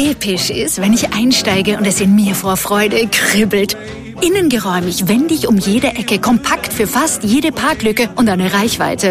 episch ist, wenn ich einsteige und es in mir vor Freude kribbelt. Innen geräumig, wendig um jede Ecke, kompakt für fast jede Parklücke und eine Reichweite